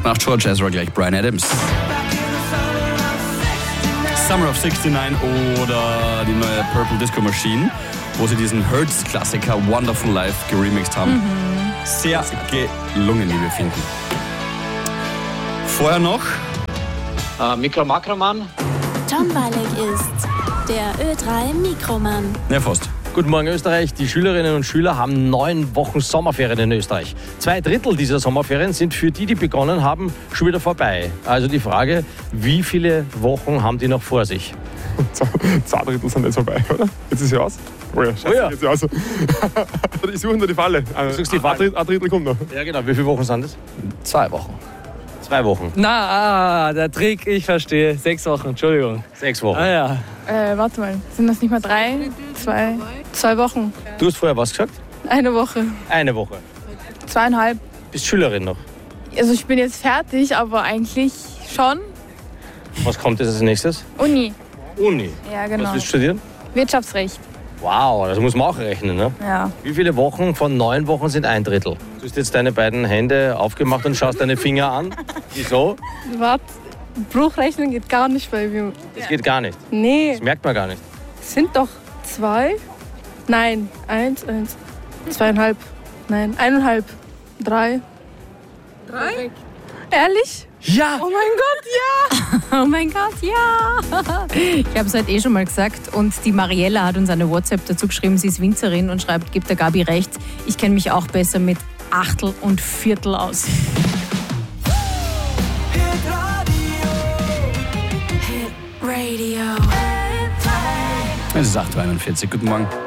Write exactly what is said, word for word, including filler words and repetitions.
Nach George Ezra gleich Bryan Adams. Summer of sixty-nine oder die neue Purple Disco Machine, wo sie diesen Hertz-Klassiker Wonderful Life geremixed haben. Mhm. Sehr gelungen, wie wir finden. Vorher noch äh, Mikro Makroman. Tom Walek ist der Ö drei Mikroman. Ja, fast. Guten Morgen Österreich. Die Schülerinnen und Schüler haben neun Wochen Sommerferien in Österreich. Zwei Drittel dieser Sommerferien sind für die, die begonnen haben, schon wieder vorbei. Also die Frage, wie viele Wochen haben die noch vor sich? Zwei Drittel sind jetzt vorbei, oder? Jetzt ist sie aus. Oh ja, scheiße, Oh ja. jetzt ist sie aus. Ich suche nur die Falle. Du suchst die Ein Falle. Drittel, ein Drittel kommt noch. Ja genau, wie viele Wochen sind das? Zwei Wochen. Zwei Wochen. Na, ah, der Trick, ich verstehe. Sechs Wochen, Entschuldigung. Sechs Wochen. Ah ja. Äh, warte mal, sind das nicht mal drei? Zwei? Zwei Wochen. Du hast vorher was gesagt? Eine Woche. Eine Woche. Zweieinhalb. Bist Schülerin noch. Also ich bin jetzt fertig, aber eigentlich schon. Was kommt jetzt als nächstes? Uni. Uni. Ja, genau. Was willst du studieren? Wirtschaftsrecht. Wow, das muss man auch rechnen, ne? Ja. Wie viele Wochen von neun Wochen sind ein Drittel? Du hast jetzt deine beiden Hände aufgemacht und schaust deine Finger an. Wieso? Warte, Bruchrechnen geht gar nicht bei mir. Das geht gar nicht. Nee, Das merkt man gar nicht. es sind doch zwei. Nein, eins, eins. Zweieinhalb. Nein, eineinhalb. Drei. Drei? Ehrlich? Ja! Oh mein Gott, ja! Oh mein Gott, ja! Ich habe es heute eh schon mal gesagt und die Mariella hat uns eine WhatsApp dazu geschrieben, sie ist Winzerin und schreibt, gibt der Gabi recht, ich kenne mich auch besser mit Achtel und Viertel aus. Radio. Es ist acht Uhr einundvierzig. Guten Morgen.